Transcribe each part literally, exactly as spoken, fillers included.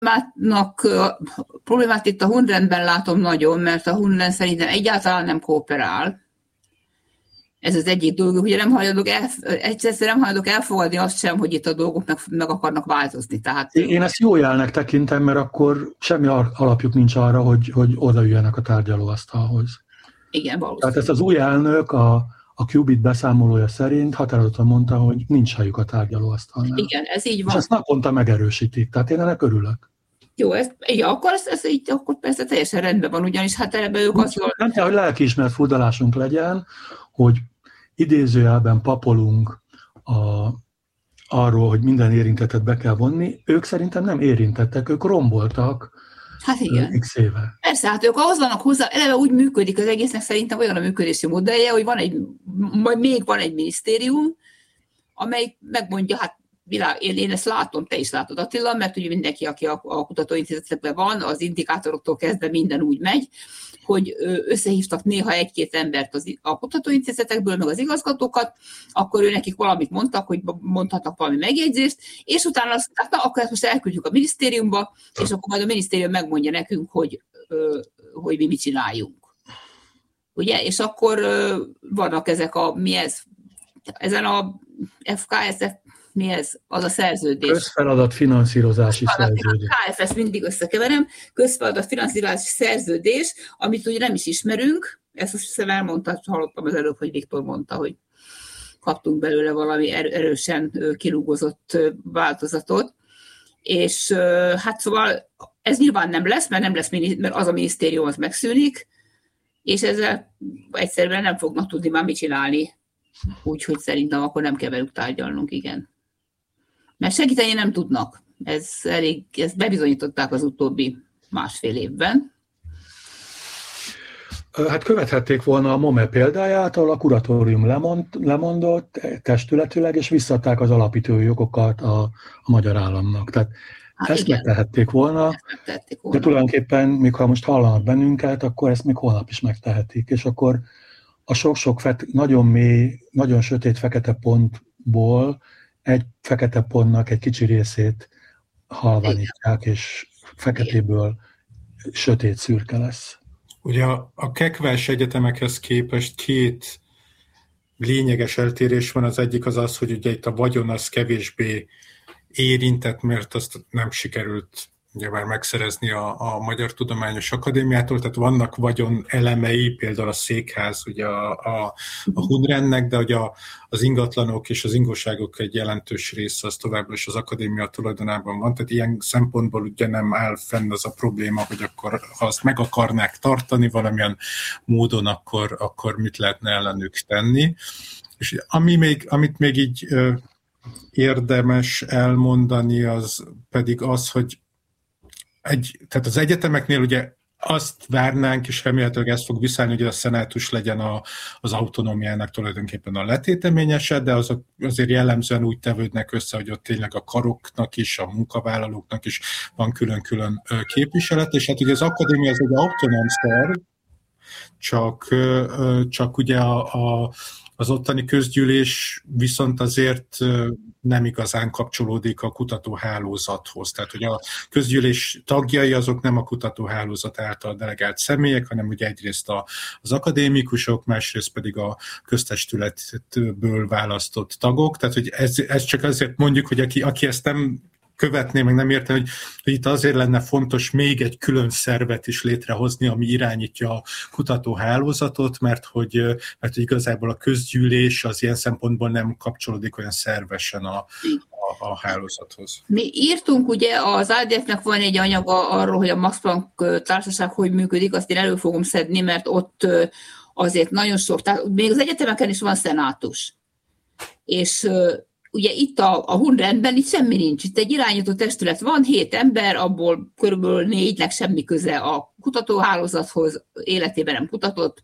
problémának, problémát itt a Hunrendben látom nagyon, mert a Hunrend szerintem egyáltalán nem kooperál. Ez az egyik dolog, hogy nem hajlandók, el, egyszerűen nem hajlandók elfogadni azt sem, hogy itt a dolgok meg, meg akarnak változni. Tehát, én ezt jó jelnek tekintem, mert akkor semmi alapjuk nincs arra, hogy, hogy odaüljenek a tárgyalóasztalhoz. Igen, valószínű. Tehát ezt az új elnök a, a Qubit beszámolója szerint határozottan mondta, hogy nincs helyük a tárgyalóasztalnál. Igen, ez így van. És ezt naponta megerősítik, tehát én ennek örülök. Jó, ez, igen, akkor ez, ez így, akkor persze teljesen rendben van, ugyanis hát ebben ők azt jól... Nem kell, hogy lelkiismert furdalásunk legyen, hogy idézőjelben papolunk a, arról, hogy minden érintettet be kell vonni. Ők szerintem nem érintettek, ők romboltak hát igen. x éve. Persze, hát ők ahhoz vannak hozzá, eleve úgy működik az egésznek, szerintem olyan a működési modellje, hogy van egy, majd még van egy minisztérium, amely megmondja, hát én, én ezt látom, te is látod, Attila, mert ugye mindenki, aki a, a kutatóintézetekben van, az indikátoroktól kezdve minden úgy megy, hogy összehívtak néha egy-két embert az, a kutatóintézetekből, meg az igazgatókat, akkor ő nekik valamit mondtak, hogy mondhatnak valami megjegyzést, és utána azt mondták, na, akkor ezt most elküldjük a minisztériumba, és akkor majd a minisztérium megmondja nekünk, hogy, hogy mi mit csináljunk. Ugye? És akkor vannak ezek a, mi ez? Ezen a ef ká es ef, mi ez? Az a szerződés. Közfeladat finanszírozási szerződés. ká ef es mindig összekeverem. Közfeladat finanszírozási szerződés, amit ugye nem is ismerünk. Ezt azt hiszem elmondta, hallottam az előbb, hogy Viktor mondta, hogy kaptunk belőle valami erősen kirúgozott változatot. És hát szóval ez nyilván nem lesz, mert nem lesz, mert az a minisztérium az megszűnik, és ezzel egyszerűen nem fognak tudni már mit csinálni. Úgyhogy szerintem akkor nem kell velük tárgyalnunk, igen. Mert segíteni nem tudnak. Ez elég, ezt bebizonyították az utóbbi másfél évben. Hát követhették volna a MOME példáját, ahol a kuratórium lemond, lemondott testületileg, és visszadták az alapító jogokat a, a magyar államnak. Tehát hát ezt igen. megtehették volna, ezt megtehették volna, de tulajdonképpen, még ha most hallanak bennünket, akkor ezt még holnap is megtehetik, és akkor a sok-sok fet, nagyon mély, nagyon sötét fekete pontból egy fekete pontnak egy kicsi részét halványítják, és feketéből sötét szürke lesz. Ugye a, a kekves egyetemekhez képest két lényeges eltérés van. Az egyik az az, hogy ugye itt a vagyon az kevésbé érintett, mert azt nem sikerült ugyebár megszerezni a, a Magyar Tudományos Akadémiától, tehát vannak vagyon elemei, például a székház ugye a, a, a Hunrendnek, de hogy a, az ingatlanok és az ingóságok egy jelentős része az továbbra is az akadémia tulajdonában van, tehát ilyen szempontból ugye nem áll fenn az a probléma, hogy akkor ha azt meg akarnák tartani valamilyen módon, akkor, akkor mit lehetne ellenük tenni. És ami még, amit még így ö, érdemes elmondani, az pedig az, hogy Egy, tehát az egyetemeknél ugye azt várnánk, és remélhetőleg ezt fog visszaállni, hogy a szenátus legyen a, az autonómiának tulajdonképpen a letéteményese, de azok azért jellemzően úgy tevődnek össze, hogy ott tényleg a karoknak is, a munkavállalóknak is van külön-külön képviselet, és hát ugye az akadémia az egy autonóm szerv, csak, csak ugye a, a az ottani közgyűlés viszont azért nem igazán kapcsolódik a kutatóhálózathoz. Tehát, hogy a közgyűlés tagjai azok nem a kutatóhálózat által delegált személyek, hanem ugye egyrészt a, az akadémikusok, másrészt pedig a köztestületből választott tagok. Tehát, hogy ez, ez csak azért mondjuk, hogy aki, aki ezt nem követné, meg nem értem, hogy, hogy itt azért lenne fontos még egy külön szervet is létrehozni, ami irányítja a kutatóhálózatot, mert hogy, mert hogy igazából a közgyűlés az ilyen szempontból nem kapcsolódik olyan szervesen a, a, a hálózathoz. Mi írtunk, ugye az á dé ef-nek van egy anyaga arról, hogy a Max Planck társaság hogy működik, azt én elő fogom szedni, mert ott azért nagyon sok, tehát még az egyetemeken is van szenátus. És ugye itt a, a Hunrendben itt semmi nincs. Itt egy irányító testület van, hét ember, abból körülbelül négynek semmi köze a kutatóhálózathoz, életében nem kutatott,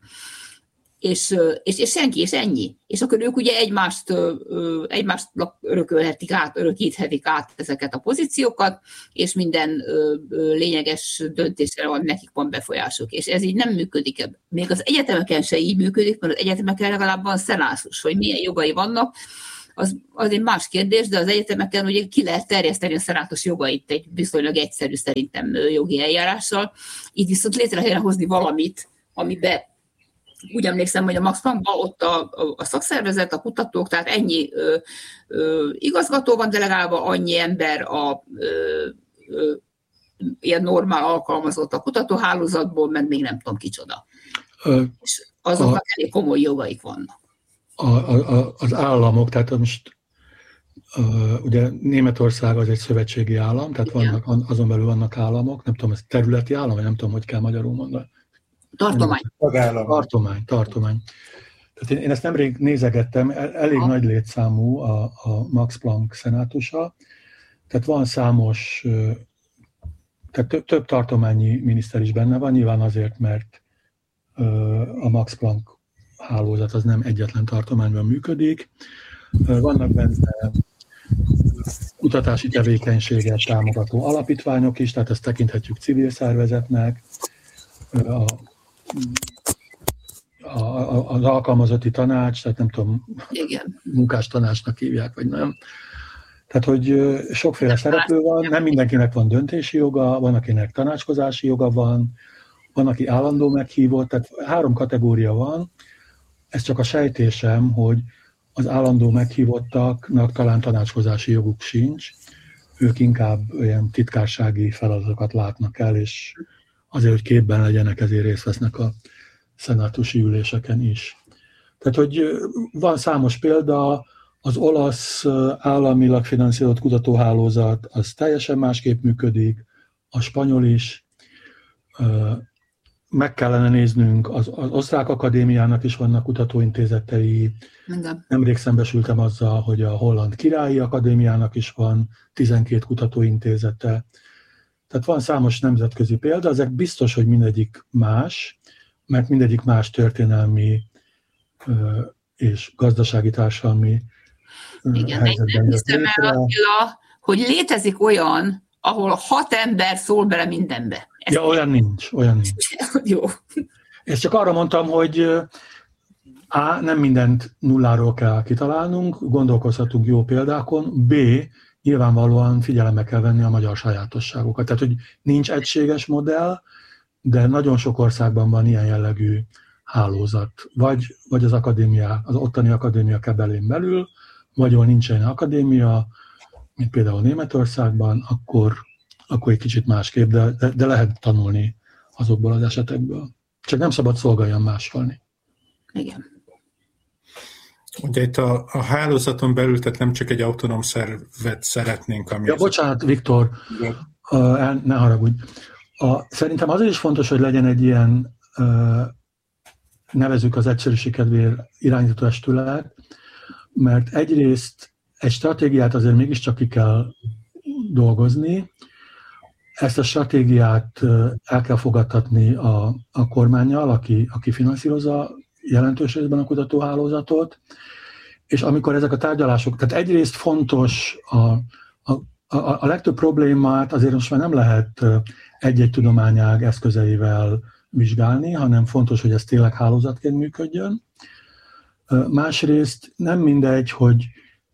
és, és, és senki, és ennyi. És akkor ők ugye egymást, egymást örökölhetik át, örökíthetik át ezeket a pozíciókat, és minden lényeges döntésre van, nekik van befolyásuk. És ez így nem működik. Még az egyetemeken se így működik, mert az egyetemeken legalább van szenátus, hogy milyen jogai vannak. az, az egy más kérdés, de az egyetemeken ugye ki lehet terjeszteni a szenátus jogait egy viszonylag egyszerű szerintem jogi eljárással. Így viszont létre kellene hozni valamit, amiben úgy emlékszem, hogy a Max Planckban ott a, a, a szakszervezet, a kutatók, tehát ennyi ö, ö, igazgató van, de legalább annyi ember a ö, ö, ilyen normál alkalmazott a kutatóhálózatból, meg még nem tudom kicsoda. Ö, És azoknak a, elég komoly jogaik vannak. A, a, az államok, tehát most uh, ugye Németország az egy szövetségi állam, tehát vannak, azon belül vannak államok, nem tudom, ez területi állam, vagy nem tudom, hogy kell magyarul mondani. Tartomány. Tartomány, tartomány. Tehát én, én ezt nemrég nézegettem, elég ha. nagy létszámú a, a Max Planck szenátusa, tehát van számos, tehát több, több tartományi miniszter is benne van, nyilván azért, mert a Max Planck hálózat az nem egyetlen tartományban működik. Vannak benne kutatási tevékenységet támogató alapítványok is, tehát ezt tekinthetjük civil szervezetnek. A, a, az alkalmazotti tanács, tehát nem tudom, igen. munkástanácsnak hívják, vagy nem. Tehát, hogy sokféle szereplő van, nem mindenkinek van döntési joga, van, akinek tanácskozási joga van, van, aki állandó meghívott, tehát három kategória van. Ez csak a sejtésem, hogy az állandó meghívottaknak talán tanácskozási joguk sincs, ők inkább olyan titkársági feladatokat látnak el, és azért, hogy képben legyenek, ezért részt vesznek a szenátusi üléseken is. Tehát, hogy van számos példa, az olasz államilag finanszírozott kutatóhálózat, az teljesen másképp működik, a spanyol is. Meg kellene néznünk, az, az osztrák akadémiának is vannak kutatóintézetei. Igen. Nemrég szembesültem azzal, hogy a holland királyi akadémiának is van tizenkét kutatóintézete. Tehát van számos nemzetközi példa, ezek biztos, hogy mindegyik más, mert mindegyik más történelmi és gazdasági társadalmi igen, helyzetben jött létre. Attila, hogy létezik olyan, ahol hat ember szól bele mindenbe. Ez ja, olyan nincs, olyan nincs. Jó. És csak arra mondtam, hogy A, nem mindent nulláról kell kitalálnunk, gondolkozhatunk jó példákon, B, nyilvánvalóan figyelembe kell venni a magyar sajátosságokat. Tehát, hogy nincs egységes modell, de nagyon sok országban van ilyen jellegű hálózat. Vagy, vagy az akadémia, az ottani akadémia kebelén belül, vagy ahol nincsen akadémia, mint például Németországban, akkor, akkor egy kicsit másképp, de, de, de lehet tanulni azokból az esetekből. Csak nem szabad szolgáljan másolni. Igen. Ugye itt a, a hálózaton belül, tehát nem csak egy autonóm szervet szeretnénk. Ami ja, bocsánat, Viktor, uh, ne haragudj. A, szerintem azért is fontos, hogy legyen egy ilyen, uh, nevezzük az egyszerűség kedvéért irányító testület, mert egyrészt egy stratégiát azért mégiscsak ki kell dolgozni, ezt a stratégiát el kell fogadtatni a, a kormánnyal, aki, aki finanszírozza jelentős részben a kutatóhálózatot, és amikor ezek a tárgyalások, tehát egyrészt fontos a, a, a, a legtöbb problémát azért most már nem lehet egy-egy tudományág eszközeivel vizsgálni, hanem fontos, hogy ez tényleg hálózatként működjön. Másrészt nem mindegy, hogy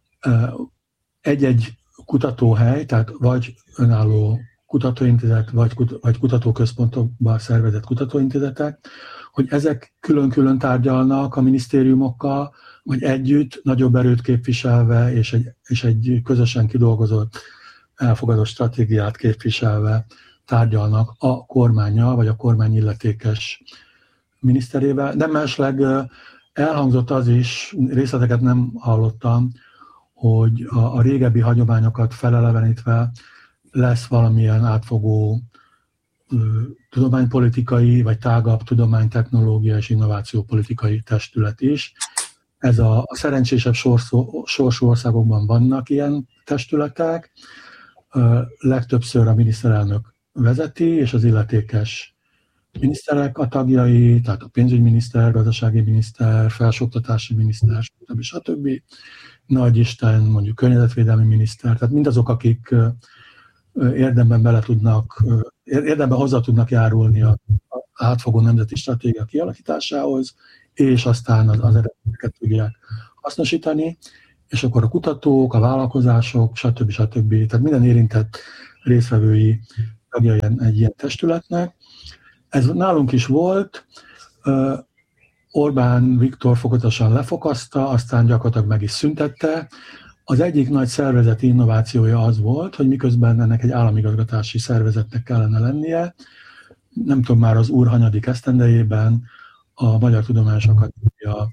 egy-egy kutatóhely, tehát vagy önálló kutatóintézet, vagy, kut- vagy kutatóközpontokban szervezett kutatóintézetek, hogy ezek külön-külön tárgyalnak a minisztériumokkal, vagy együtt, nagyobb erőt képviselve, és egy, és egy közösen kidolgozott, elfogadott stratégiát képviselve tárgyalnak a kormánnyal, vagy a kormány illetékes miniszterével. De mellesleg elhangzott az is, részleteket nem hallottam, hogy a, a régebbi hagyományokat felelevenítve lesz valamilyen átfogó ö, tudománypolitikai, vagy tágabb tudománytechnológia és innovációpolitikai testület is. Ez a, a szerencsésebb sorszó, sorsú országokban vannak ilyen testületek, ö, legtöbbször a miniszterelnök vezeti, és az illetékes miniszterek a tagjai, tehát a pénzügyminiszter, gazdasági miniszter, felsőoktatási miniszter, stb. stb. Nagy Isten, mondjuk környezetvédelmi miniszter, tehát mindazok, akik érdemben bele tudnak, érdemben hozzá tudnak járulni a átfogó nemzeti stratégia kialakításához, és aztán az, az eredményeket tudják hasznosítani, és akkor a kutatók, a vállalkozások, stb. stb. Tehát minden érintett résztvevői tagja egy ilyen testületnek. Ez nálunk is volt, Orbán Viktor fokozatosan lefokaszta, aztán gyakorlatilag meg is szüntette. Az egyik nagy szervezeti innovációja az volt, hogy miközben ennek egy államigazgatási szervezetnek kellene lennie, nem tudom, már az úr hanyadik esztendejében a Magyar Tudományos Akadémia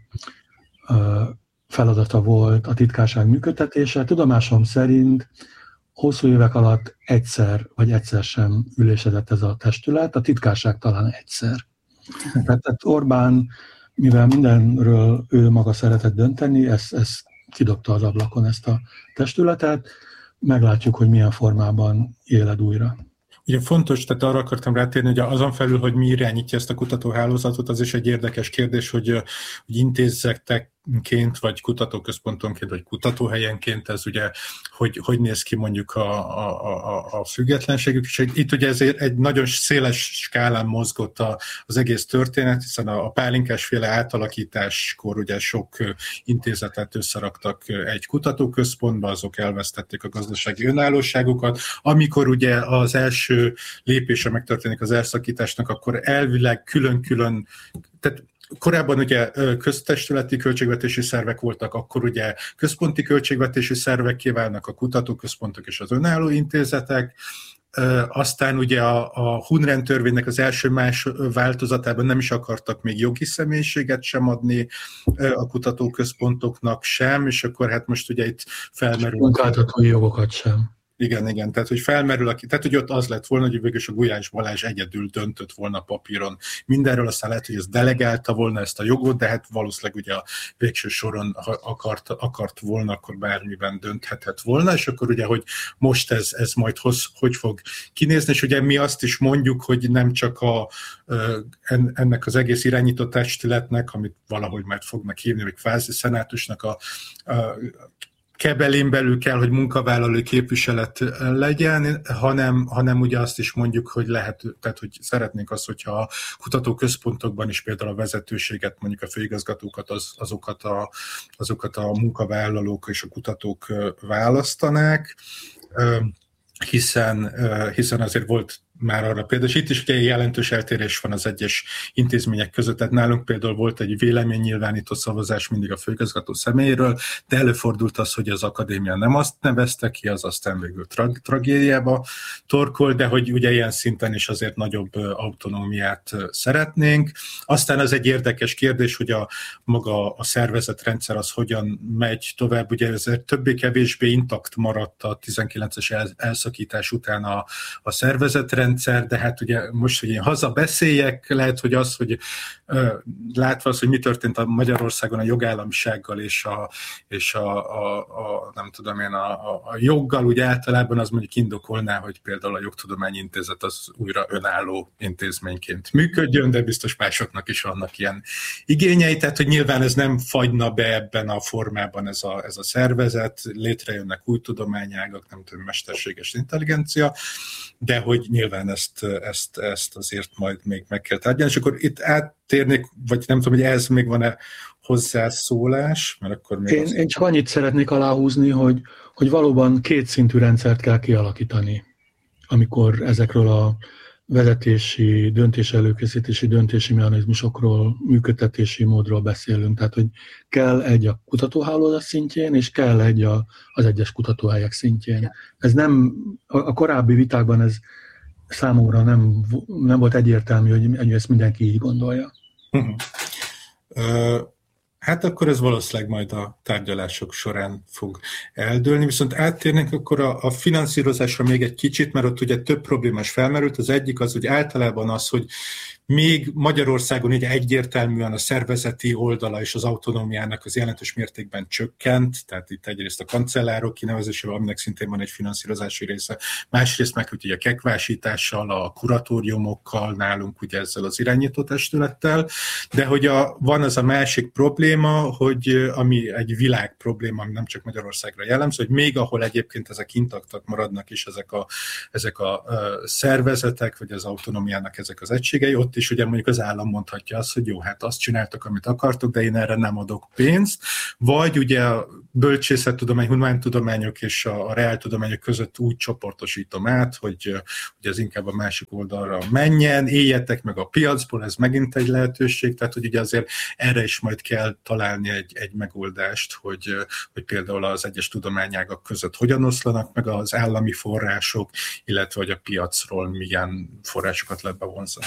feladata volt a titkárság működtetése. Tudomásom szerint hosszú évek alatt egyszer, vagy egyszer sem ülésedett ez a testület, a titkárság talán egyszer. Tehát, tehát Orbán, mivel mindenről ő maga szeretett dönteni, ezt, ezt kidobta az ablakon, ezt a testületet, meglátjuk, hogy milyen formában éled újra. Ugye fontos, tehát arra akartam rátérni, hogy azon felül, hogy mi irányítja ezt a kutatóhálózatot, az is egy érdekes kérdés, hogy, hogy intézetekként, vagy kutatóközpontonként, vagy kutatóhelyenként ez ugye, hogy, hogy néz ki mondjuk a, a, a, a függetlenségük, és itt ugye ez egy nagyon széles skálán mozgott az egész történet, hiszen a pálinkásféle átalakításkor ugye sok intézetet összeraktak egy kutatóközpontba, azok elvesztették a gazdasági önállóságukat. Amikor ugye az első lépése megtörténik az elszakításnak, akkor elvileg külön-külön, tehát korábban ugye köztestületi költségvetési szervek voltak, akkor ugye központi költségvetési szervek kiválnak a kutatóközpontok és az önálló intézetek. Aztán ugye a, a Hunren törvénynek az első más változatában nem is akartak még jogi személyiséget sem adni a kutatóközpontoknak sem, és akkor hát most ugye itt felmerül... Munkáltatói jogokat sem. Igen, igen, tehát hogy felmerül, aki, tehát hogy ott az lett volna, hogy végülis a Gulyás Balázs egyedül döntött volna papíron mindenről, aztán lehet, hogy ez delegálta volna ezt a jogot, de hát valószínűleg ugye a végső soron, ha akart, akart volna, akkor bármiben dönthetett volna, és akkor ugye, hogy most ez, ez majd hoz, hogy fog kinézni, és ugye mi azt is mondjuk, hogy nem csak a, ennek az egész irányító testületnek, amit valahogy majd fognak hívni, vagy kvázi szenátusnak a, a kebelén belül kell, hogy munkavállalói képviselet legyen, hanem, hanem ugye azt is mondjuk, hogy lehet, tehát hogy szeretnénk azt, hogyha a kutatóközpontokban is például a vezetőséget, mondjuk a főigazgatókat, az, azokat, a, azokat a munkavállalók és a kutatók választanák, hiszen, hiszen azért volt már arra például, és itt is ugye jelentős eltérés van az egyes intézmények között, tehát nálunk például volt egy véleménynyilvánító szavazás mindig a főigazgató személyéről, de előfordult az, hogy az akadémia nem azt nevezte ki, az aztán végül tra- tragédiába torkol, de hogy ugye ilyen szinten is azért nagyobb autonómiát szeretnénk. Aztán az egy érdekes kérdés, hogy a maga a szervezetrendszer az hogyan megy tovább, ugye ezért többé-kevésbé intakt maradt a tizenkilences elszakítás után a, a szervezetrendszer, de hát ugye most, hogy én haza beszéljek, lehet, hogy az, hogy uh, látva az, hogy mi történt a Magyarországon a jogállamisággal és a, és a, a, a nem tudom én, a, a, a joggal úgy általában az mondjuk indokolná, hogy például a Jogtudományi Intézet az újra önálló intézményként működjön, de biztos másoknak is vannak ilyen igényei, tehát hogy nyilván ez nem fagyna be ebben a formában ez a, ez a szervezet, létrejönnek új tudományágak, nem tudom, mesterséges intelligencia, de hogy nyilván ezt, ezt, ezt azért majd még meg kell tárgyalni. És akkor itt áttérnék, vagy nem tudom, hogy ez még van-e hozzászólás, mert akkor még én, azt... én csak annyit szeretnék aláhúzni, hogy, hogy valóban kétszintű rendszert kell kialakítani, amikor ezekről a vezetési, döntés előkészítési, döntési mechanizmusokról, működtetési módról beszélünk. Tehát, hogy kell egy a kutatóhálózat szintjén, és kell egy a, az egyes kutatóhelyek szintjén. Ez nem, a, a korábbi vitákban ez számomra nem, nem volt egyértelmű, hogy, hogy ezt mindenki így gondolja. Uh-huh. Uh... Hát akkor ez valószínűleg majd a tárgyalások során fog eldőlni, viszont áttérnénk akkor a, a finanszírozásra még egy kicsit, mert ott ugye több problémás felmerült. Az egyik az, hogy általában az, hogy még Magyarországon ugye egyértelműen a szervezeti oldala és az autonómiának az jelentős mértékben csökkent, tehát itt egyrészt a kancellárok kinevezésével, aminek szintén van egy finanszírozási része, másrészt meg ugye a kekvásítással, a kuratóriumokkal, nálunk ugye ezzel az irányító testülettel, de hogy a, van az a másik probléma, hogy ami egy világ probléma, ami nem csak Magyarországra jellemző, hogy még ahol egyébként ezek intaktak maradnak is ezek a, ezek a szervezetek, vagy az autonómiának ezek az egységei, ott is ugye mondjuk az állam mondhatja azt, hogy jó, hát azt csináltak, amit akartok, de én erre nem adok pénzt, vagy ugye a bölcsészettudomány, humantudományok és a, a reáltudományok között úgy csoportosítom át, hogy, hogy ez inkább a másik oldalra menjen, éljetek meg a piacból, ez megint egy lehetőség, tehát hogy ugye azért erre is majd kell találni egy, egy megoldást, hogy, hogy például az egyes tudományágak között hogyan oszlanak meg az állami források, illetve hogy a piacról milyen forrásokat lehet bevonzani.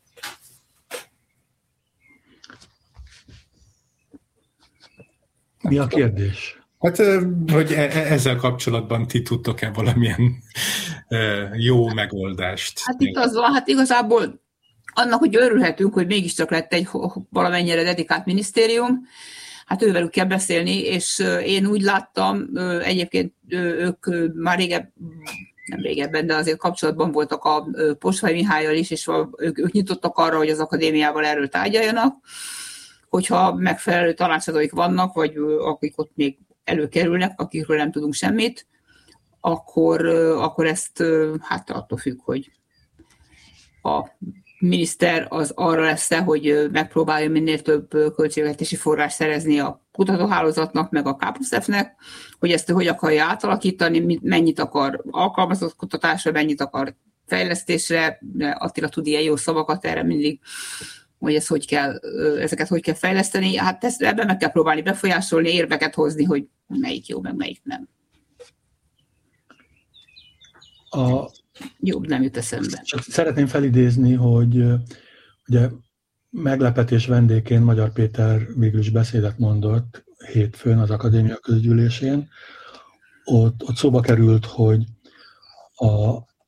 Mi a kérdés? Hát, hogy ezzel kapcsolatban ti tudtok-e valamilyen jó megoldást? Hát itt az van, hát igazából annak, hogy örülhetünk, hogy mégiscsak lett egy valamennyire dedikált minisztérium, hát ővelük kell beszélni, és én úgy láttam, egyébként ők már régebb, nem régebben, de azért kapcsolatban voltak a Posvai Mihállyal is, és ők, ők nyitottak arra, hogy az akadémiával erről tárgyaljanak, hogyha megfelelő tanácsadóik vannak, vagy akik ott még előkerülnek, akikről nem tudunk semmit, akkor, akkor ezt hát attól függ, hogy a miniszter az arra lesz, hogy megpróbálja minél több költségvetési forrás szerezni a kutatóhálózatnak, meg a K plusz F-nek, hogy ezt hogy akarja átalakítani, mennyit akar alkalmazott kutatásra, mennyit akar fejlesztésre. Attila tud ilyen jó szavakat erre mindig, hogy ezt hogy kell, ezeket hogy kell fejleszteni. Hát ezt, ebben meg kell próbálni befolyásolni, érveket hozni, hogy melyik jó, meg melyik nem. A, Jobb nem jut eszembe. Csak szeretném felidézni, hogy ugye meglepetés vendégként Magyar Péter végül is beszédet mondott hétfőn az akadémia közgyűlésén. Ott, ott szóba került, hogy a,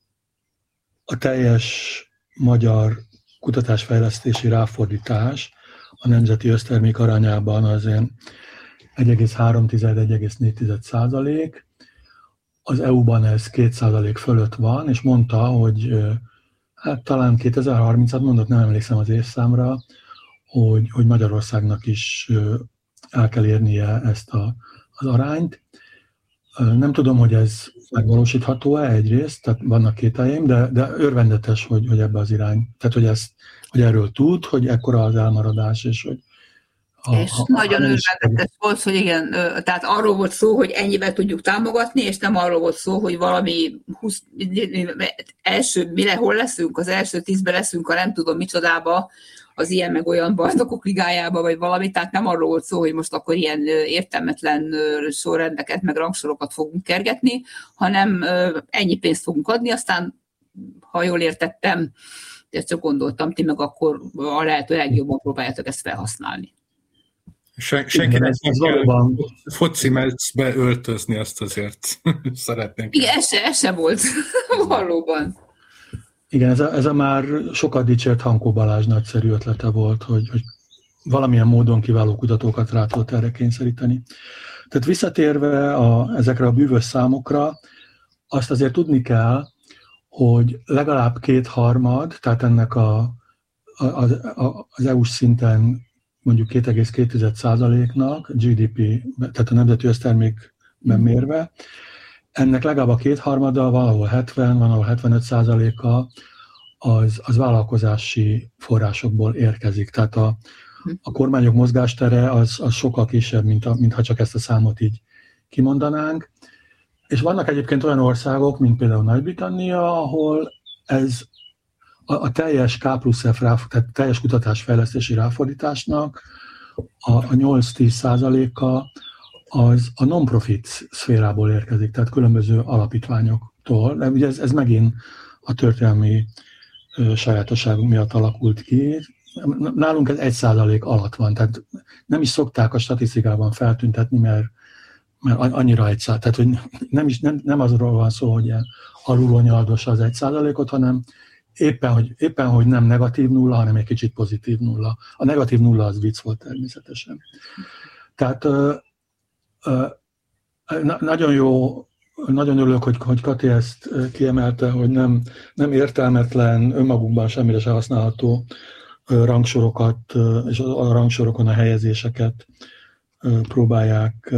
a teljes magyar kutatásfejlesztési ráfordítás a nemzeti össztermék arányában az ilyen egy egész három - egy egész négy százalék, az é u-ban ez két százalék fölött van, és mondta, hogy hát talán kétezer-harmincat mondott, nem emlékszem az évszámra, hogy, hogy Magyarországnak is el kell érnie ezt a, az arányt. Nem tudom, hogy ez megvalósítható-e egyrészt, tehát vannak kételjeim, de, de örvendetes, hogy, hogy ebbe az irány, tehát hogy, ezt, hogy erről tud, hogy ekkora az elmaradás, és hogy A, és a, nagyon örvendetes volt, hogy igen, tehát arról volt szó, hogy ennyivel tudjuk támogatni, és nem arról volt szó, hogy valami húsz, első, mire hol leszünk, az első tízben leszünk, a nem tudom micsodába, az ilyen meg olyan bajnokok ligájába, vagy valami, tehát nem arról volt szó, hogy most akkor ilyen értelmetlen sorrendeket, meg rangsorokat fogunk kergetni, hanem ennyi pénzt fogunk adni, aztán, ha jól értettem, ezt csak gondoltam, ti meg akkor a lehető legjobban próbáljátok ezt felhasználni. Sen, senkinek nem kell valóban foci meccsbe öltözni, azt azért szeretnénk. Igen, ez se, ez se volt valóban. Igen, ez a, ez a már sokat dicsért Hankó Balázs nagyszerű ötlete volt, hogy, hogy valamilyen módon kiváló kutatókat rá tudott erre kényszeríteni. Tehát visszatérve a, ezekre a bűvös számokra, azt azért tudni kell, hogy legalább kétharmad, tehát ennek a, a, a, az é u-s szinten mondjuk két egész két százaléknak gé dé pé, tehát a nemzeti össztermékben mérve, ennek legalább a kétharmada, valahol hetven, valahol hetvenöt százaléka az, az vállalkozási forrásokból érkezik. Tehát a, a kormányok mozgástere az, az sokkal kisebb, mint, a, mint ha csak ezt a számot így kimondanánk. És vannak egyébként olyan országok, mint például Nagy-Britannia, ahol ez a, a teljes K plusz F, tehát teljes kutatásfejlesztési ráfordításnak a, a nyolc-tíz százaléka az a non-profit szférából érkezik, tehát különböző alapítványoktól. De ugye ez, ez megint a történelmi ö, sajátosságunk miatt alakult ki. Nálunk ez egy százalék alatt van, tehát nem is szokták a statisztikában feltüntetni, mert, mert annyira egy százalék, tehát hogy nem, is, nem, nem azról van szó, hogy alulonyaldos az egy százalékot, hanem éppen hogy, éppen, hogy nem negatív nulla, hanem egy kicsit pozitív nulla. A negatív nulla az vicc volt természetesen. Tehát ö, ö, na, nagyon jó, nagyon örülök, hogy, hogy Kati ezt kiemelte, hogy nem, nem értelmetlen, önmagunkban semmire se használható rangsorokat, és a rangsorokon a helyezéseket próbálják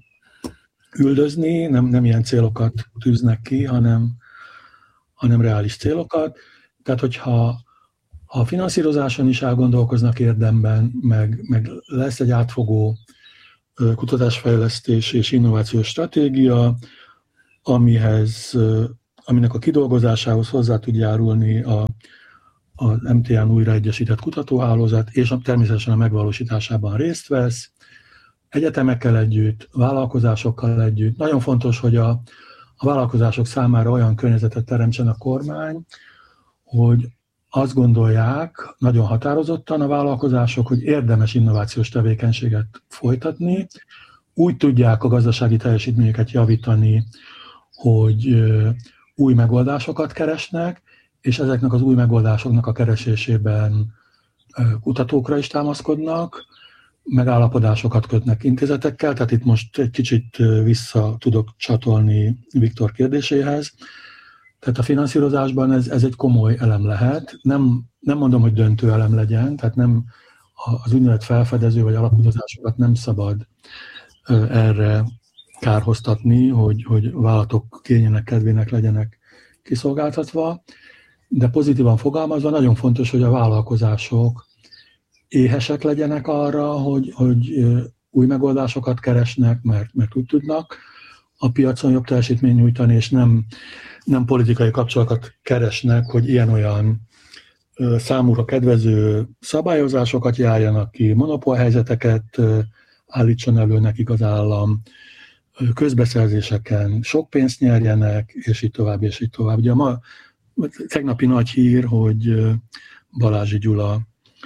üldözni, nem, nem ilyen célokat tűznek ki, hanem, hanem reális célokat. Tehát, hogyha A finanszírozáson is elgondolkoznak érdemben, meg, meg lesz egy átfogó kutatásfejlesztés és innovációs stratégia, amihez, aminek a kidolgozásához hozzá tud járulni a, az em té án újraegyesített kutatóhálózat, és természetesen a megvalósításában részt vesz, egyetemekkel együtt, vállalkozásokkal együtt. Nagyon fontos, hogy a, a vállalkozások számára olyan környezetet teremtsen a kormány, hogy azt gondolják nagyon határozottan a vállalkozások, hogy érdemes innovációs tevékenységet folytatni, úgy tudják a gazdasági teljesítményeket javítani, hogy új megoldásokat keresnek, és ezeknek az új megoldásoknak a keresésében kutatókra is támaszkodnak, megállapodásokat kötnek intézetekkel, tehát itt most egy kicsit vissza tudok csatolni Viktor kérdéséhez. Tehát a finanszírozásban ez, ez egy komoly elem lehet. Nem, nem mondom, hogy döntő elem legyen, tehát nem az úgynevezett felfedező vagy alapkutatásokat nem szabad erre kárhoztatni, hogy, hogy vállalatok kényének, kedvének legyenek kiszolgáltatva, de pozitívan fogalmazva nagyon fontos, hogy a vállalkozások éhesek legyenek arra, hogy, hogy új megoldásokat keresnek, mert, mert úgy tudnak a piacon jobb teljesítményt nyújtani, és nem, nem politikai kapcsolatokat keresnek, hogy ilyen-olyan számukra kedvező szabályozásokat járjanak ki, monopólhelyzeteket állítson elő nekik az állam, közbeszerzéseken sok pénzt nyerjenek, és így tovább, és így tovább. Ugye ma tegnapi nagy hír, hogy Balázsi Gyula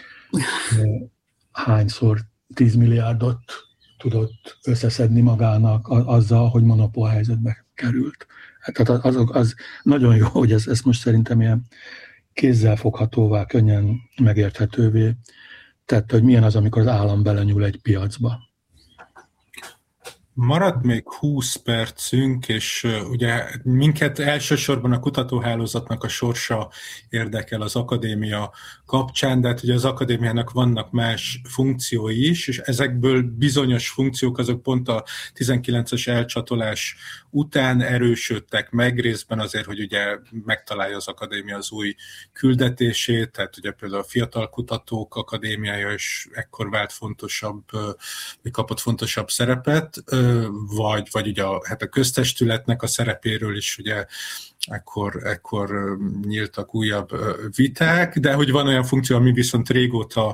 hányszor tíz milliárdot tudott összeszedni magának azzal, hogy monopólhelyzetbe került. Tehát az, az nagyon jó, hogy ez, ez most szerintem ilyen kézzelfoghatóvá, könnyen megérthetővé tette, hogy milyen az, amikor az állam belenyúl egy piacba. Maradt még húsz percünk, és uh, ugye minket elsősorban a kutatóhálózatnak a sorsa érdekel az akadémia kapcsán, de hát ugye az akadémiának vannak más funkciói is, és ezekből bizonyos funkciók azok pont a tizenkilences elcsatolás után erősödtek meg, részben azért, hogy ugye megtalálja az akadémia az új küldetését, tehát ugye például a Fiatal Kutatók Akadémiája is ekkor vált fontosabb, vagy kapott fontosabb szerepet, vagy, vagy ugye a, hát a köztestületnek a szerepéről is ugye ekkor, ekkor nyíltak újabb viták, de hogy van olyan funkció, ami viszont régóta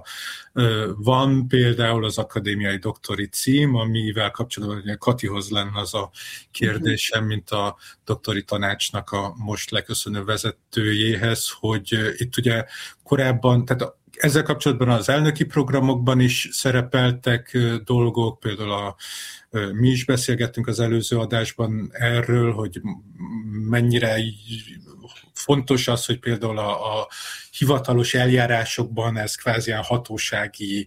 van, például az akadémiai doktori cím, amivel kapcsolatban ugye Katihoz lenne az a kérdésem, mint a doktori tanácsnak a most leköszönő vezetőjéhez, hogy itt ugye korábban, tehát ezzel kapcsolatban az elnöki programokban is szerepeltek dolgok, például a, mi is beszélgettünk az előző adásban erről, hogy mennyire fontos az, hogy például a, a hivatalos eljárásokban ez kvázi a hatósági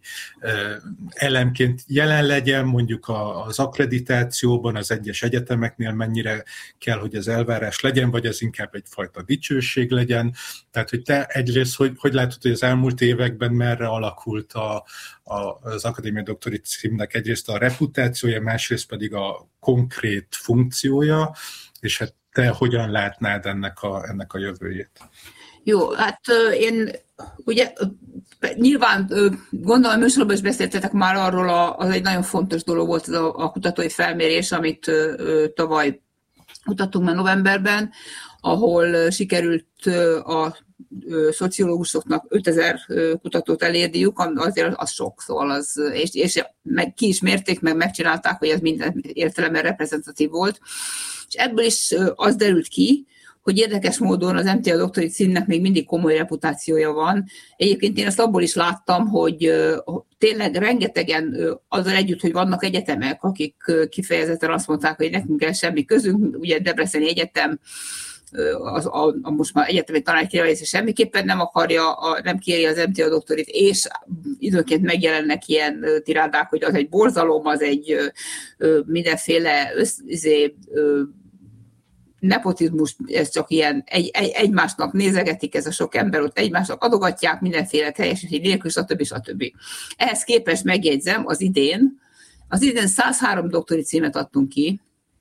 elemként jelen legyen, mondjuk az akkreditációban, az egyes egyetemeknél mennyire kell, hogy ez elvárás legyen, vagy ez inkább egyfajta dicsőség legyen. Tehát, hogy te egyrészt, hogy, hogy látod, hogy az elmúlt években merre alakult a, a, az akadémiai doktori címnek egyrészt a reputációja, másrészt pedig a konkrét funkciója, és hát te hogyan látnád ennek a, ennek a jövőjét? Jó, hát én ugye nyilván gondolom, műsorban is beszéltetek már arról, az egy nagyon fontos dolog volt az a, a kutatói felmérés, amit tavaly mutattunk már novemberben, ahol sikerült a szociológusoknak ötezer kutatót elérniük, azért az sok, szóval az, és, és meg ki is mérték, meg megcsinálták, hogy ez minden értelemben reprezentatív volt. És ebből is az derült ki, hogy érdekes módon az em té á doktori címnek még mindig komoly reputációja van. Egyébként én ezt abból is láttam, hogy tényleg rengetegen azzal együtt, hogy vannak egyetemek, akik kifejezetten azt mondták, hogy nekünk el semmi közünk, ugye Debreceni Egyetem, az, a, a most már egyetemi tanácskinevezése semmiképpen nem akarja, a, nem kéri az em té á doktorit, és időnként megjelennek ilyen tirádák, hogy az egy borzalom, az egy ö, mindenféle össz, izé, ö, nepotizmus, ez csak ilyen egy, egy, egymásnak nézegetik, ez a sok ember ott egymásnak adogatják, mindenféle teljesítés nélkül, stb. stb. Ehhez képest megjegyzem, az idén, az idén száz három doktori címet adtunk ki,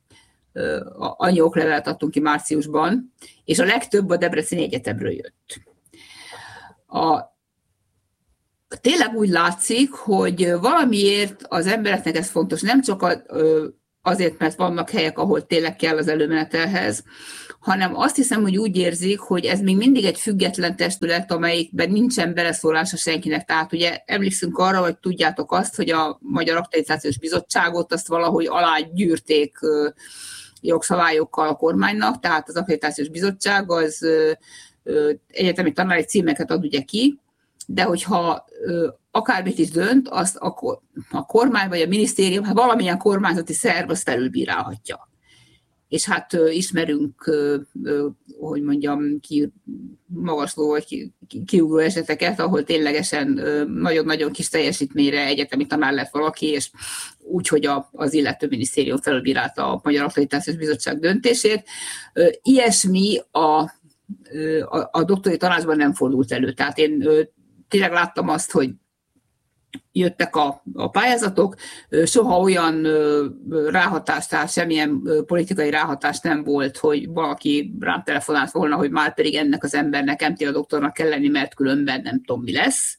annyi oklevelet adtunk ki márciusban, és a legtöbb a Debreceni Egyetemről jött. A, tényleg úgy látszik, hogy valamiért az embereknek ez fontos, nem csak azért, mert vannak helyek, ahol tényleg kell az előmenetelhez, hanem azt hiszem, hogy úgy érzik, hogy ez még mindig egy független testület, amelyikben nincsen beleszólása senkinek. Tehát ugye emlékszünk arra, hogy tudjátok azt, hogy a Magyar Akkreditációs Bizottságot azt valahogy alágyűrték jogszabályokkal a kormánynak, tehát az Akkreditációs Bizottság az egyetemi tanári címeket ad ugye ki, de hogyha akármit is dönt, azt a, a kormány vagy a minisztérium, hát valamilyen kormányzati szerv azt felülbírálhatja. És hát ismerünk, hogy mondjam, ki magasló vagy ki, kiugró eseteket, ahol ténylegesen nagyon-nagyon kis teljesítményre egyetemi tanár lett valaki, és úgy, hogy a, az illető minisztérium felülbírálta a Magyar Akkreditációs Bizottság döntését. Ilyesmi a, a, a doktori tanácsban nem fordult elő. Tehát én tényleg láttam azt, hogy jöttek a, a pályázatok, soha olyan ráhatás, tehát semmilyen politikai ráhatás nem volt, hogy valaki rám telefonált volna, hogy már pedig ennek az embernek, em té á doktornak kell lenni, mert különben nem tudom, mi lesz.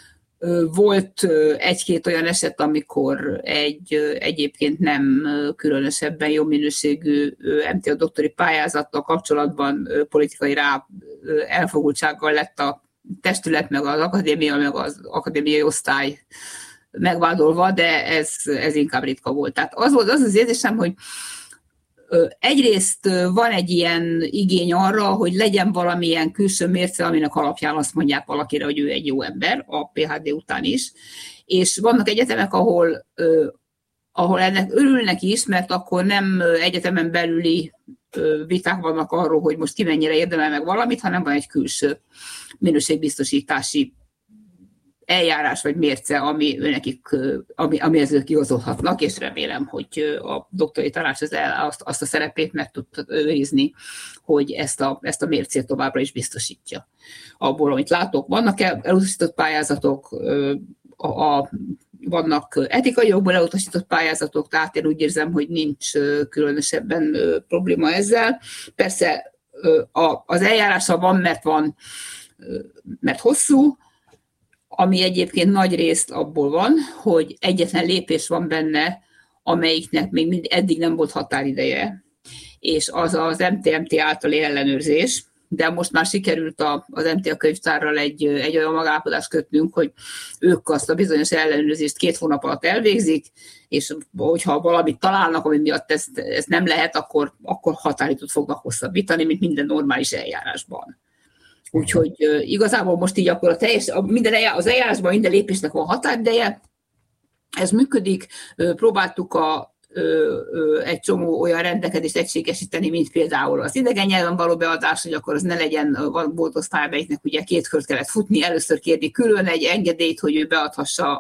Volt egy-két olyan eset, amikor egy egyébként nem különösebben jó minőségű em té á doktori pályázattal kapcsolatban politikai rá elfogultsággal lett a testület, meg az akadémia, meg az akadémiai osztály megvádolva, de ez, ez inkább ritka volt. Tehát az volt az az érzésem, hogy egyrészt van egy ilyen igény arra, hogy legyen valamilyen külső mérce, aminek alapján azt mondják valakire, hogy ő egy jó ember, a pé há dé után is, és vannak egyetemek, ahol, ahol ennek örülnek is, mert akkor nem egyetemen belüli viták vannak arról, hogy most ki mennyire érdemel meg valamit, hanem van egy külső minőségbiztosítási eljárás vagy mérce, ami őnekik, ami, amihez ők igazolhatnak, és remélem, hogy a doktori tanács az el, azt, azt a szerepét meg tudta őrizni, hogy ezt a, ezt a mércét továbbra is biztosítja. Abból, amit látok, vannak elutasított pályázatok, a, a, vannak etikai jogból elutasított pályázatok, tehát én úgy érzem, hogy nincs különösebben probléma ezzel. Persze az eljárása van, mert van, mert hosszú, ami egyébként nagy részt abból van, hogy egyetlen lépés van benne, amelyiknek még eddig nem volt határideje, és az az em té em té általi ellenőrzés, de most már sikerült az em té á könyvtárral egy, egy olyan megállapodást kötnünk, hogy ők azt a bizonyos ellenőrzést két hónap alatt elvégzik, és hogyha valamit találnak, ami miatt ezt, ezt nem lehet, akkor, akkor határidőt fognak hosszabbítani, mint minden normális eljárásban. Úgyhogy igazából most így akkor a teljes, a minden eljár, az eljárásban minden lépésnek van határideje, ez működik, próbáltuk a, egy csomó olyan rendelkezést egységesíteni, mint például az idegen nyelven való beadás, hogy akkor az ne legyen, volt osztálybeiknek ugye két kört kellett futni, először kérni külön egy engedélyt, hogy ő beadhassa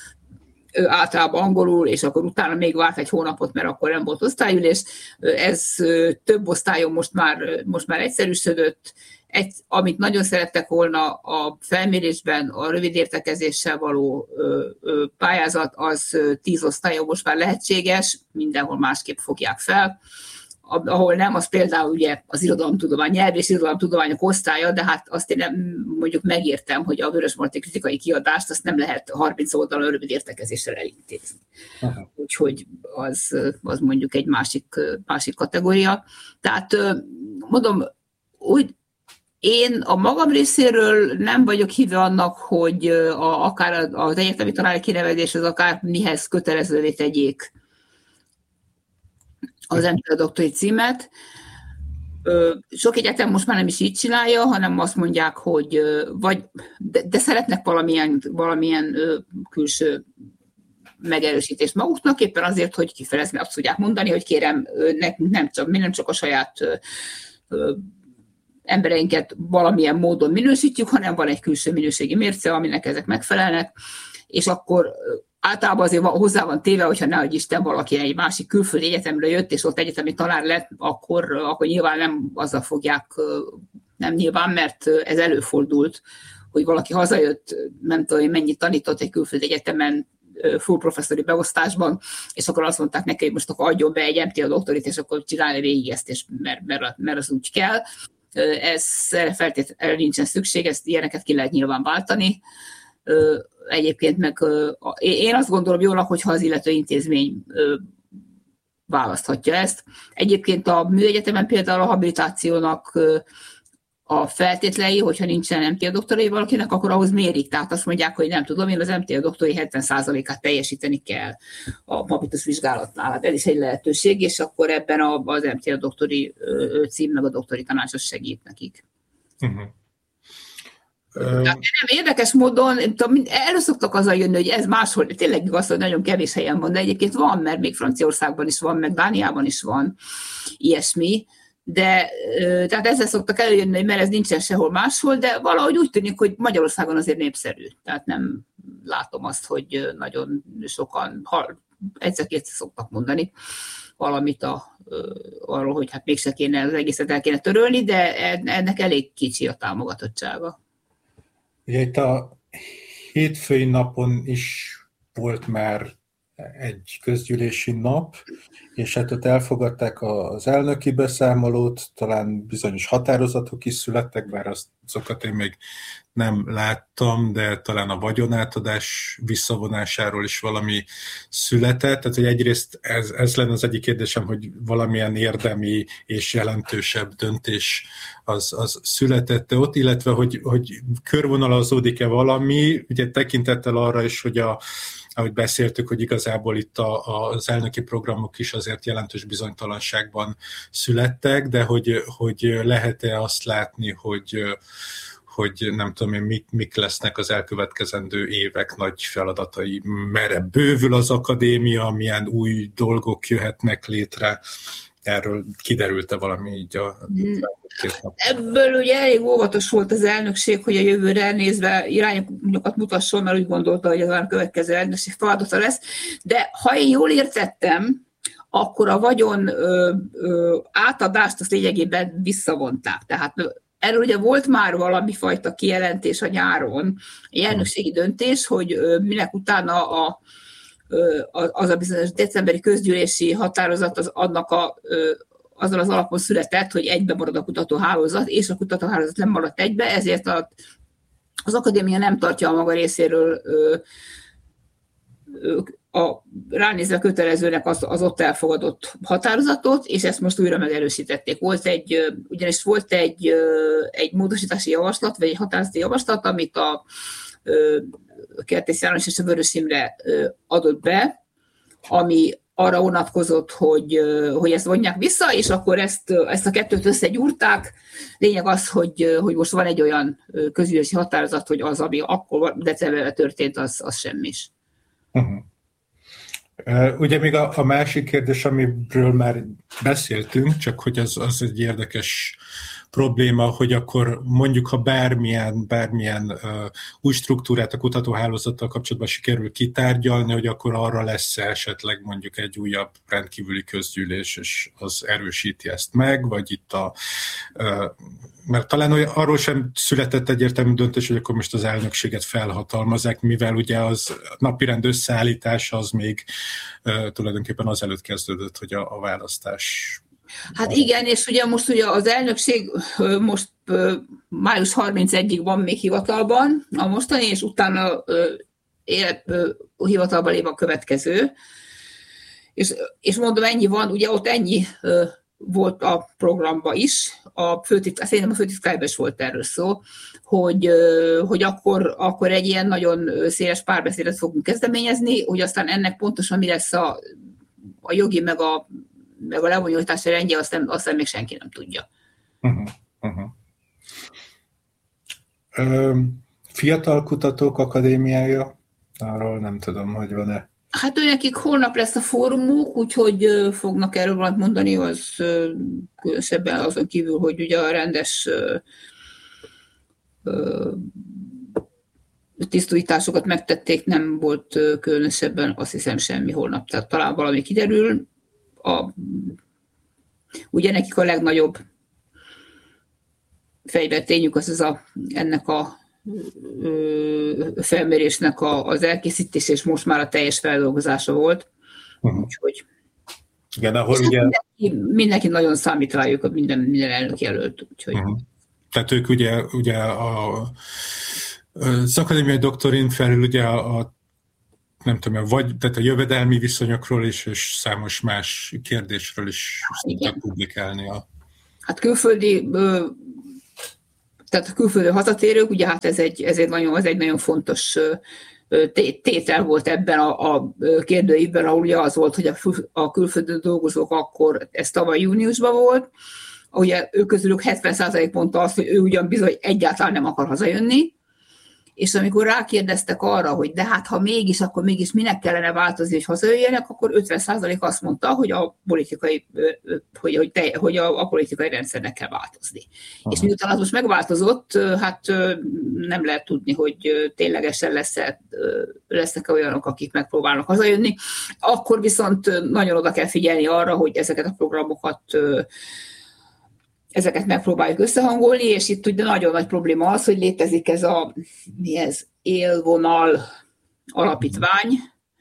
ő általában angolul, és akkor utána még várt egy hónapot, mert akkor nem volt osztályülés. Ez több osztályon most már, most már egyszerűsödött. Egy, amit nagyon szerettek volna a felmérésben, a rövid értekezéssel való ö, ö, pályázat, az tíz osztályon most már lehetséges, mindenhol másképp fogják fel. Ahol nem, az például ugye az irodalomtudomány, nyelv és irodalomtudományok osztálya, de hát azt én nem, mondjuk megértem, hogy a Vörösmarty kritikai kiadást azt nem lehet harminc oldalon rövid értekezéssel elintézni. Aha. Úgyhogy az, az mondjuk egy másik, másik kategória. Tehát mondom, úgy én a magam részéről nem vagyok híve annak, hogy a, akár az egyetemi tanári kinevezés az akár mihez kötelezővé tegyék az em té á doktori címet. Sok egyetem most már nem is így csinálja, hanem azt mondják, hogy vagy, de, de szeretnek valamilyen, valamilyen külső megerősítést maguknak, éppen azért, hogy kifejezni azt tudják mondani, hogy kérem, nekünk nem csak, mi nem csak a saját embereinket valamilyen módon minősítjük, hanem van egy külső minőségi mérce, aminek ezek megfelelnek, és akkor általában azért hozzá van téve, hogyha nehogy Isten valaki egy másik külföldi egyetemre jött, és ott egyetemi tanár lett, akkor, akkor nyilván nem azzal fogják, nem nyilván, mert ez előfordult, hogy valaki hazajött, nem tudom, hogy mennyit tanított egy külföldi egyetemen, full professzori beosztásban, és akkor azt mondták neki, hogy most akkor adjon be egy em té á doktorit, és akkor csinálni végig ezt, és mert, mert, mert az úgy kell. Ez feltétlenül nincsen szükség, ezt ilyeneket ki lehet nyilván váltani. Egyébként meg én azt gondolom jónak, hogyha az illető intézmény választhatja ezt. Egyébként a műegyetemen például a habilitációnak a feltételei, hogyha nincsen em té á doktorai valakinek, akkor ahhoz mérik. Tehát azt mondják, hogy nem tudom, én az em té á doktori hetven százalékát teljesíteni kell a habitus vizsgálatnál. Hát ez is egy lehetőség, és akkor ebben az em té á doktori cím meg a doktori tanácsos segít nekik. Uh-huh. Tehát nem érdekes módon, elő szoktak azzal jönni, hogy ez máshol, tényleg igaz, hogy nagyon kevés helyen van, de egyébként van, mert még Franciaországban is van, meg Dániában is van ilyesmi, de tehát ezzel szoktak előjönni, mert ez nincsen sehol máshol, de valahogy úgy tűnik, hogy Magyarországon azért népszerű. Tehát nem látom azt, hogy nagyon sokan, egyszer-kétszer szoktak mondani valamit a, arról, hogy hát mégse kéne az egészet el kéne törölni, de ennek elég kicsi a támogatottsága. Ugye itt a hétfői napon is volt már egy közgyűlési nap, és hát ott elfogadták az elnöki beszámolót, talán bizonyos határozatok is születtek, bár azokat én még nem láttam, de talán a vagyonátadás visszavonásáról is valami született. Tehát, hogy egyrészt ez, ez lenne az egyik kérdésem, hogy valamilyen érdemi és jelentősebb döntés az, az született ott, illetve hogy, hogy körvonalazódik-e valami, ugye tekintettel arra is, hogy a ahogy beszéltük, hogy igazából itt a, az elnöki programok is azért jelentős bizonytalanságban születtek, de hogy, hogy lehet-e azt látni, hogy, hogy nem tudom én, mik, mik lesznek az elkövetkezendő évek nagy feladatai, merre bővül az akadémia, milyen új dolgok jöhetnek létre. Erről kiderült-e valami így a... Ebből ugye elég óvatos volt az elnökség, hogy a jövőre nézve irányokat mutasson, mert úgy gondolta, hogy ez a következő elnökség feladata lesz. De ha én jól értettem, akkor a vagyon ö, ö, átadást azt lényegében visszavonták. Tehát erről ugye volt már valami fajta kijelentés a nyáron, egy elnökségi döntés, hogy ö, minek utána a az a bizonyos decemberi közgyűlési határozat az annak a, azon az alapon született, hogy egybe marad a kutatóhálózat, és a kutatóhálózat nem maradt egybe, ezért a, az akadémia nem tartja a maga részéről a ránézve kötelezőnek az, az ott elfogadott határozatot, és ezt most újra megerősítették. Volt egy, ugyanis volt egy, egy módosítási javaslat, vagy egy határozati javaslat, amit a Kertész János és a Vörös Imre adott be, ami arra vonatkozott, hogy, hogy ezt vonják vissza, és akkor ezt, ezt a kettőt összegyúrták. Lényeg az, hogy, hogy most van egy olyan közgyűlési határozat, hogy az, ami akkor decemberben történt, az, az semmis. Uh-huh. Uh, ugye még a, a másik kérdés, amiről már beszéltünk, csak hogy az, az egy érdekes probléma, hogy akkor mondjuk, ha bármilyen, bármilyen uh, új struktúrát a kutatóhálózattal kapcsolatban sikerül kitárgyalni, hogy akkor arra lesz esetleg mondjuk egy újabb rendkívüli közgyűlés, és az erősíti ezt meg, vagy itt a... Uh, mert talán olyan, arról sem született egyértelmű döntés, hogy akkor most az elnökséget felhatalmazzák, mivel ugye az napirend összeállítása az még uh, tulajdonképpen azelőtt kezdődött, hogy a, a választás... Hát igen, és ugye most ugye az elnökség most május harmincegyedikéig van még hivatalban, a mostani, és utána élet, hivatalban lép a következő. És, és mondom, ennyi van, ugye ott ennyi volt a programban is, a főtitkár, szerintem a főtitkárban is volt erről szó, hogy, hogy akkor, akkor egy ilyen nagyon széles párbeszédet fogunk kezdeményezni, hogy aztán ennek pontosan mi lesz a, a jogi meg a meg a lebonyolítási rendje, aztán, aztán még senki nem tudja. Uh-huh, uh-huh. Ö, Fiatal Kutatók Akadémiája, arról nem tudom, hogy van-e. Hát ő nekik holnap lesz a fórumuk, úgyhogy fognak erről valamit mondani, az különösebben azon kívül, hogy ugye a rendes tisztújításokat megtették, nem volt különösebben, azt hiszem, semmi holnap, tehát talán valami kiderül. A, ugye nekik a legnagyobb fegyvertényük az, az a, ennek a ö, felmérésnek a, az elkészítés, és most már a teljes feldolgozása volt. Uh-huh. Úgyhogy igen, ahol ugye... mindenki, mindenki nagyon számít rájuk, minden, minden elnök jelölt. Úgyhogy... Uh-huh. Tehát ők ugye, ugye a Az akadémiai doktorin felül ugye a, a nem tudom, vagy, tehát a jövedelmi viszonyokról is, és számos más kérdésről is tudtak publikálni. A... Hát külföldi, tehát a külföldi hazatérők, ugye hát ez egy, ez egy, nagyon, ez egy nagyon fontos tétel volt ebben a, a kérdőívben, ahol ugye az volt, hogy a, a külföldi dolgozók akkor, ez tavaly júniusban volt, ugye ők közülük hetven százalék mondta azt, hogy ő ugyan bizony egyáltalán nem akar hazajönni, és amikor rákérdeztek arra, hogy de hát ha mégis, akkor mégis minek kellene változni, hogy hazajöjjenek, akkor ötven százalék azt mondta, hogy a politikai, hogy, hogy, te, hogy a, a politikai rendszernek kell változni. Aha. És miután az most megváltozott, hát nem lehet tudni, hogy ténylegesen lesz-e, lesznek-e olyanok, akik megpróbálnak hazajönni. Akkor viszont nagyon oda kell figyelni arra, hogy ezeket a programokat ezeket megpróbáljuk összehangolni, és itt ugye nagyon nagy probléma az, hogy létezik ez a mi ez, élvonal alapítvány,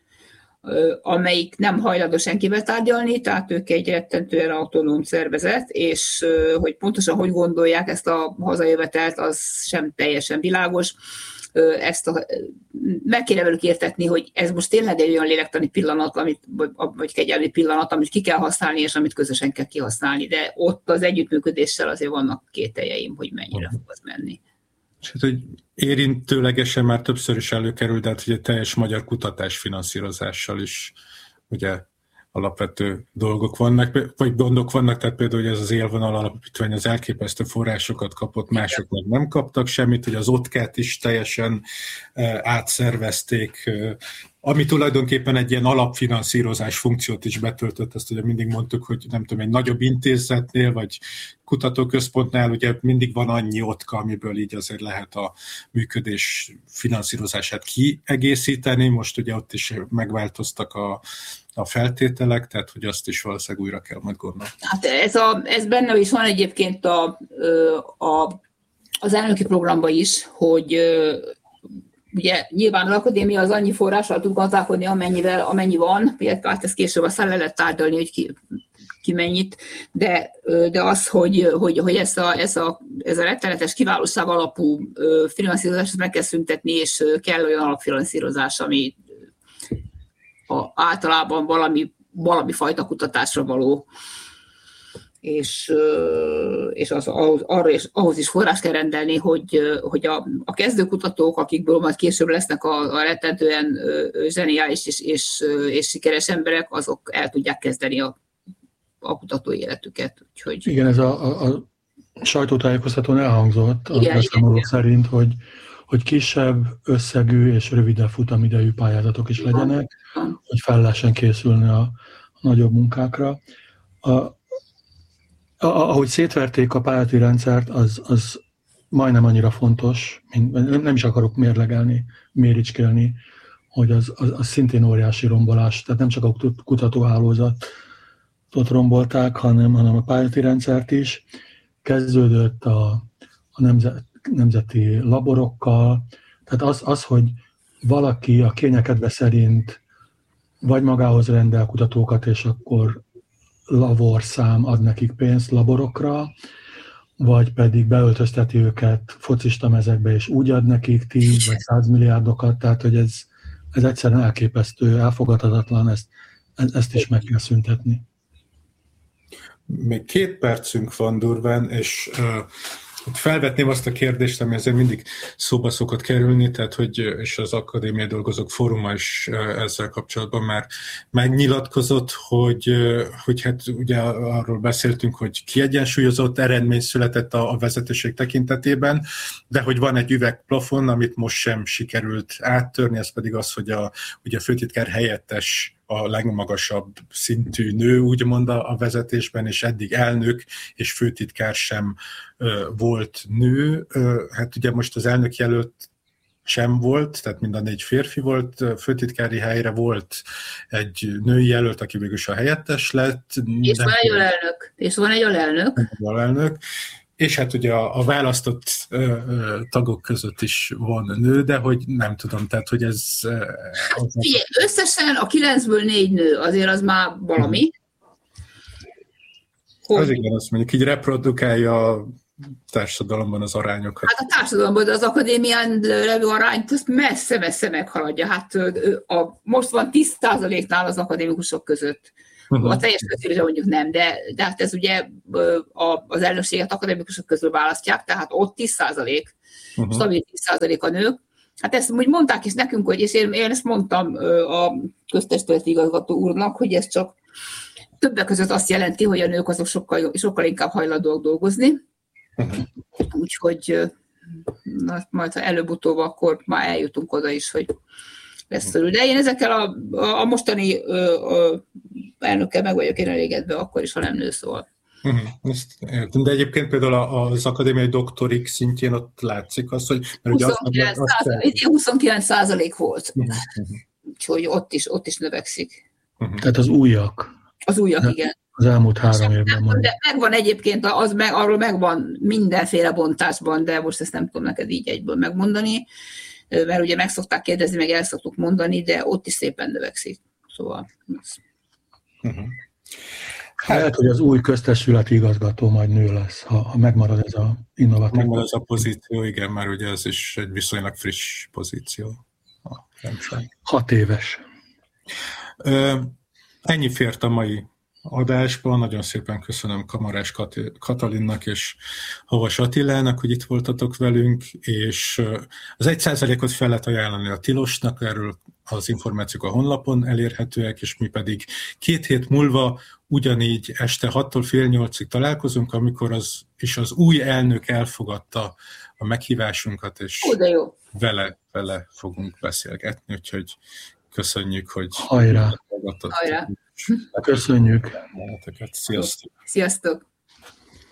amelyik nem hajlandó senkivel tárgyalni, tehát ők egy rettentően autonóm szervezet, és hogy pontosan hogy gondolják ezt a hazajövetelt, az sem teljesen világos. Ezt a, meg kéne velük értetni, hogy ez most tényleg egy olyan lélektani pillanat, amit, vagy kegyelmi pillanat, amit ki kell használni, és amit közösen kell kihasználni, de ott az együttműködéssel azért vannak kételjeim, hogy mennyire fog az menni. És hát, hogy érintőlegesen már többször is előkerült, de hát ugye teljes magyar kutatás finanszírozással is ugye alapvető dolgok vannak, vagy gondok vannak, tehát például, hogy ez az élvonal alapítvány az elképesztő forrásokat kapott, mások meg nem kaptak semmit, hogy az otkát is teljesen átszervezték, ami tulajdonképpen egy ilyen alapfinanszírozás funkciót is betöltött, ezt ugye mindig mondtuk, hogy nem tudom, egy nagyobb intézetnél, vagy kutatóközpontnál ugye mindig van annyi otka, amiből így azért lehet a működés finanszírozását kiegészíteni, most ugye ott is megváltoztak a a feltételek, tehát hogy azt is valószínűleg újra kell majd gondolni. Hát ez, a, ez benne is van egyébként a, a, az elnöki programban is, hogy ugye nyilván az akadémia az annyi forrással tud gazdálkodni, amennyivel, amennyi van, hát ezt később aztán le lehet tárgyalni, hogy ki, ki mennyit, de, de az, hogy, hogy, hogy ez, a, ez, a, ez a rettenetes kiválóság alapú finanszírozást meg kell szüntetni, és kell olyan alapfinanszírozás, ami a, általában valami, valami fajta kutatásra való, és, és az, ahhoz, arra is, ahhoz is forrás kell rendelni, hogy, hogy a, a kezdőkutatók, akikből majd később lesznek a, a rettentően zseniális és, és, és sikeres emberek, azok el tudják kezdeni a, a kutatói életüket. Úgyhogy... Igen, ez a, a, a sajtótájékoztatón elhangzott a beszámolók szerint, hogy hogy kisebb összegű és rövidebb futamidejű pályázatok is legyenek, hogy fel lehessen készülni a, a nagyobb munkákra. A, a, ahogy szétverték a pályázati rendszert, az, az majdnem annyira fontos, mint, nem is akarok mérlegelni, méricskélni, hogy az, az, az szintén óriási rombolás. Tehát nem csak a kutatóhálózatot rombolták, hanem, hanem a pályázati rendszert is. Kezdődött a, a nemzet nemzeti laborokkal, tehát az, az, hogy valaki a kényekedve szerint vagy magához rendel kutatókat, és akkor laborszám ad nekik pénzt laborokra, vagy pedig beöltözteti őket focista mezekbe, és úgy ad nekik tíz vagy száz milliárdokat, tehát hogy ez, ez egyszerűen elképesztő, elfogadhatatlan, ezt, ezt is meg kell szüntetni. Még két percünk van durván, és uh... felvetném azt a kérdést, ami azért mindig szóba szokott kerülni, tehát hogy, és az Akadémiai Dolgozók Fóruma is ezzel kapcsolatban már megnyilatkozott, hogy, hogy hát ugye arról beszéltünk, hogy kiegyensúlyozott eredmény született a, a vezetőség tekintetében, de hogy van egy üvegplafon, amit most sem sikerült áttörni, ez pedig az, hogy a, ugye a főtitkár helyettes a legmagasabb szintű nő, úgymond a vezetésben, és eddig elnök és főtitkár sem ö, volt nő. Ö, hát ugye most az elnök jelölt sem volt, tehát mind a négy férfi volt, főtitkári helyre volt egy női jelölt, aki végül is a helyettes lett. És van egy alelnök. És van egy alelnök. alelnök. És hát ugye a, a választott ö, ö, tagok között is van nő, de hogy nem tudom, tehát hogy ez... Ö, az Figyelj, összesen a kilencből négy nő, azért az már valami. Hogy... Az igen, azt mondjuk, így reprodukálja társadalomban az arányokat. Hát a társadalomban, de az akadémián levő arányt azt messze-messze meghaladja. Hát a, most van tíz százaléknál az akadémikusok között. Uh-huh. A teljes közülésre mondjuk nem, de, de hát ez ugye a, az elnökséget akadémikusok közül választják, tehát ott tíz százalék, uh-huh. stabil tíz százalék a nők. Hát ezt úgy mondták is nekünk, hogy és én, én ezt mondtam a köztestületi igazgató úrnak, hogy ez csak többek között azt jelenti, hogy a nők azok sokkal, sokkal inkább hajlandóak dolgozni. Uh-huh. Úgyhogy na, majd ha előbb-utóbb, akkor már eljutunk oda is, hogy lesz felül. De én ezekkel a, a mostani ö, ö, elnökkel meg vagyok én elégedve, akkor is, ha nem nő szól. Uh-huh. De egyébként például az akadémiai doktorik szintjén ott látszik az, hogy... huszonkilenc százalék volt. Uh-huh. Úgyhogy ott is, ott is növekszik. Uh-huh. Tehát az újak. Az újak, de igen. Az elmúlt három évben mondjuk. De megvan egyébként, az meg, arról megvan mindenféle bontásban, de most ezt nem tudom neked így egyből megmondani, mert ugye meg szokták kérdezni, meg el szoktuk mondani, de ott is szépen növekszik. Szóval... Uh-huh. Hát, lehet, hogy az új köztestületi igazgató majd nő lesz, ha, ha megmarad ez a innovatív. Megmarad ez a pozíció, igen, már ugye ez is egy viszonylag friss pozíció. Hat éves. Ö, ennyi fért a mai adásban. Nagyon szépen köszönöm Kamarás Kat- Katalinnak és Havas Attilának, hogy itt voltatok velünk, és az egy százalékot fel lehet ajánlani a Tilosnak, erről az információk a honlapon elérhetőek, és mi pedig két hét múlva ugyanígy este hattól fél nyolcig találkozunk, amikor az, és az új elnök elfogadta a meghívásunkat, és Ó, de jó. Vele, vele fogunk beszélgetni, úgyhogy köszönjük, hogy Hajrá! Hajrá! Köszönjük! Sziasztok! Sziasztok!